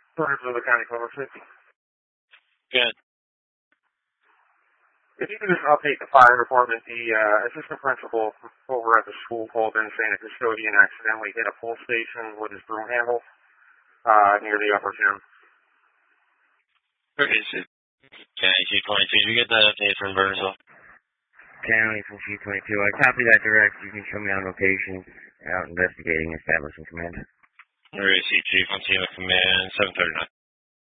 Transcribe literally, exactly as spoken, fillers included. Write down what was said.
Birds of the County Public Safety. Good. If you could just update the fire department, the uh, assistant principal over at the school called in saying a custodian accidentally hit a pull station with his broom handle uh, near the upper gym. Where is it? County two twenty-two. Did you get that update from Burnsville? County from two twenty-two. I copied that direct. You can show me on location. Out investigating, establishing command. Where is he? Chief on scene of command, seven thirty-nine.